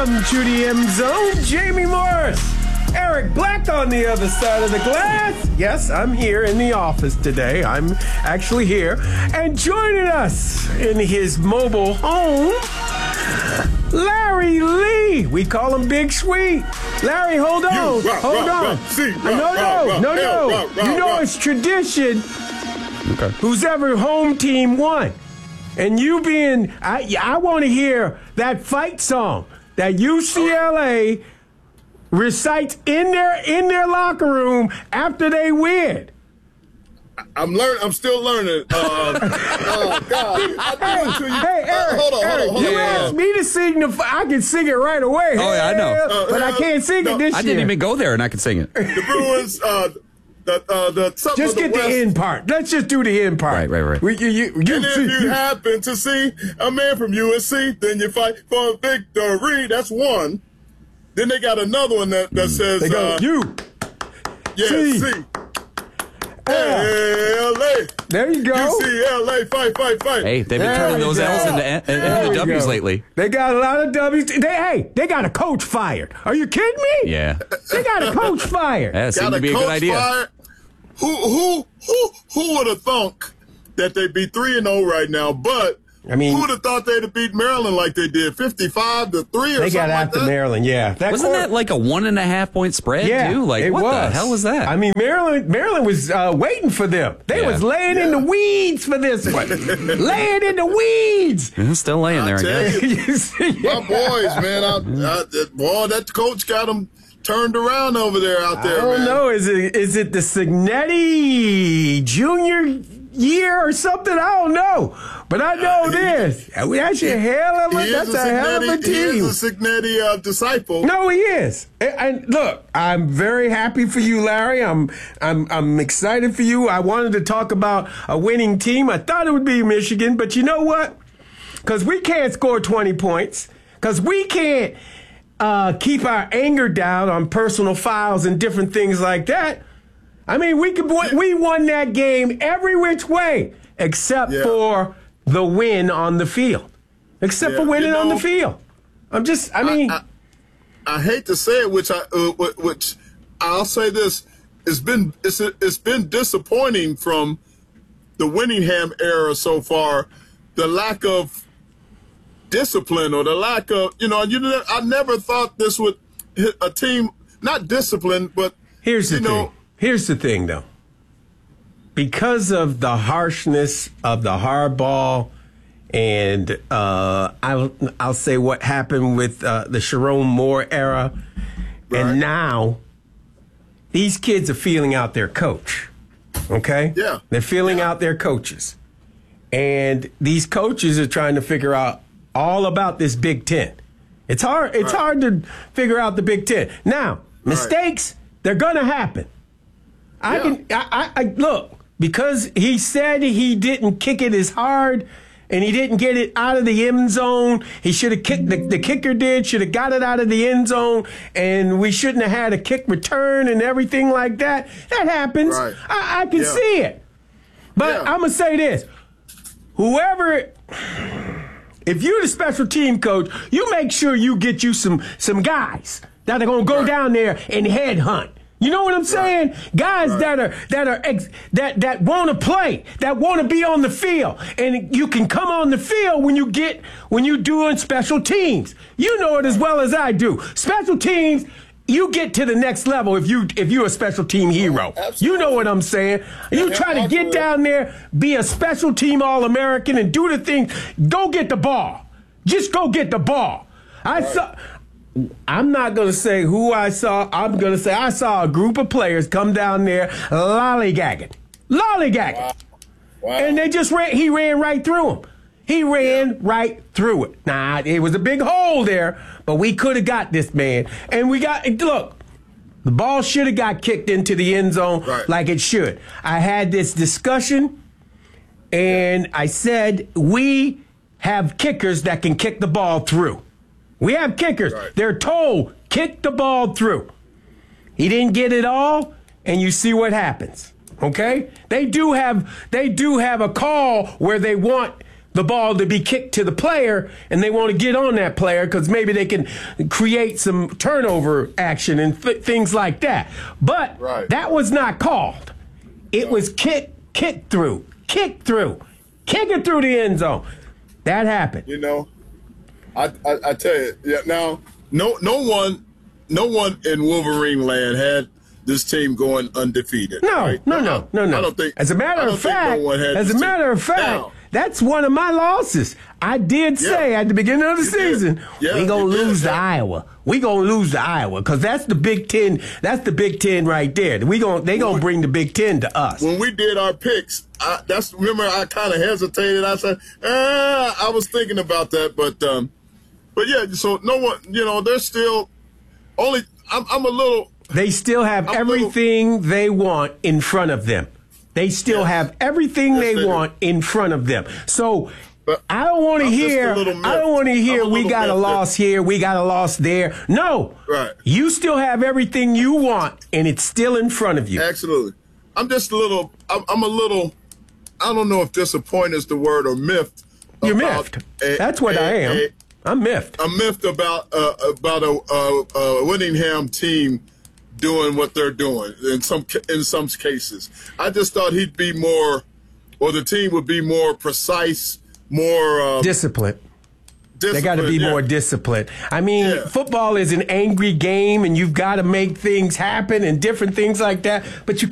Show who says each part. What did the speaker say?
Speaker 1: Welcome to the M Zone. Jamie Morris, Eric Black on the other side of the glass. Yes, I'm here in the office today. I'm actually here. And joining us in his mobile home, Larry Lee. We call him Big Sweet. Larry, hold on. Hold on. No. You know it's tradition. Okay. Whose ever home team won. And you being, I want to hear that fight song that UCLA recites in their locker room after they win.
Speaker 2: I'm still learning. Oh God!
Speaker 1: Hey, Eric. Hold on. You asked me to sing I can sing it right away.
Speaker 3: Oh yeah, I know.
Speaker 1: But I can't sing it this year.
Speaker 3: I didn't even go there, and I can sing it.
Speaker 2: The Bruins.
Speaker 1: Just get the end part. Let's just do the end part.
Speaker 3: Right.
Speaker 2: If you happen to see a man from USC, then you fight for victory. That's one. Then they got another one that says
Speaker 1: they go,
Speaker 2: C. LA.
Speaker 1: There you go.
Speaker 2: UCLA, fight.
Speaker 3: Hey, they've been turning those L's into W's lately.
Speaker 1: They got a lot of W's. They got a coach fired. Are you kidding me?
Speaker 3: Yeah.
Speaker 1: They got a coach fired.
Speaker 3: That seemed to be a good idea.
Speaker 2: Fired? Who would have thunk that they'd be 3-0 right now? But I mean, who would have thought they'd have beat Maryland like they did, 55-3 or something?
Speaker 1: They got after Maryland, yeah.
Speaker 3: Wasn't that like a 1.5 point spread too? Like what the hell was that?
Speaker 1: I mean, Maryland was waiting for them. They was laying in the weeds for this one. Laying in the weeds.
Speaker 3: Still laying there, I guess.
Speaker 2: My boys, man. Boy, that coach got them turned around over there out there.
Speaker 1: I don't know. Is it the Signetti junior year or something? I don't know. But I know this. That's a hell of a team.
Speaker 2: He is a Signetti disciple.
Speaker 1: No, he is. And look, I'm very happy for you, Larry. I'm excited for you. I wanted to talk about a winning team. I thought it would be Michigan, but you know what? Because we can't score 20 points. Because we can't keep our anger down on personal files and different things like that. I mean, we won that game every which way except for the win on the field. Except for winning on the field.
Speaker 2: I hate to say it, which I'll say this: it's been disappointing from the Winningham era so far. The lack of discipline or the lack of I never thought this would hit a team not disciplined, but
Speaker 1: here's the thing. Here's the thing, though. Because of the harshness of the hardball, and I'll say what happened with the Sharon Moore era, and now these kids are feeling out their coach. Okay?
Speaker 2: Yeah.
Speaker 1: They're feeling out their coaches. And these coaches are trying to figure out all about this Big Ten. It's hard to figure out the Big Ten. Now, mistakes, they're going to happen. I look, because he said he didn't kick it as hard and he didn't get it out of the end zone. He should have kicked, the kicker should have got it out of the end zone, and we shouldn't have had a kick return and everything like that. That happens.
Speaker 2: Right.
Speaker 1: I can see it. But I'm going to say this. If you're the special team coach, you make sure you get you some guys that are going to go down there and headhunt. You know what I'm saying? Guys that want to play, that want to be on the field, and you can come on the field when you doing special teams. You know it as well as I do. Special teams, you get to the next level if you're a special team hero. You know what I'm saying? You try to get down there, be a special team All-American, and do the thing. Go get the ball. Just go get the ball. I'm not going to say who I saw. I'm going to say I saw a group of players come down there lollygagging. Wow. And he ran right through them. He ran right through it. Nah, it was a big hole there, but we could have got this man. And look, the ball should have got kicked into the end zone like it should. I had this discussion, and I said we have kickers that can kick the ball through. We have kickers. They're told, kick the ball through. He didn't get it all, and you see what happens. Okay? They do have a call where they want the ball to be kicked to the player, and they want to get on that player because maybe they can create some turnover action and things like that. But that was not called. It was kick through, kick it through the end zone. That happened.
Speaker 2: You know, I tell you, now no one in Wolverine land had this team going undefeated.
Speaker 1: No.
Speaker 2: I don't think.
Speaker 1: As a matter of fact, that's one of my losses. I did say at the beginning of the season, we're going to lose to Iowa. We're going to lose to Iowa because that's the Big Ten. That's the Big Ten right there. They're going to bring the Big Ten to us.
Speaker 2: When we did our picks, remember I kind of hesitated. I said, I was thinking about that. But yeah, so no one, they're still only, I'm a little.
Speaker 1: They still have everything they want in front of them. They still have everything they want in front of them. So I don't want to hear. We got a loss here. We got a loss there. No.
Speaker 2: Right.
Speaker 1: You still have everything you want, and it's still in front of you.
Speaker 2: Absolutely. I'm just a little. I'm a little. I don't know if disappointed is the word or miffed.
Speaker 1: You're miffed. That's what I am. I'm miffed.
Speaker 2: I'm miffed about a Whittingham team doing what they're doing in some cases. I just thought he'd be more, or the team would be more precise, more
Speaker 1: disciplined. They got to be more disciplined. I mean, football is an angry game, and you've got to make things happen and different things like that. But you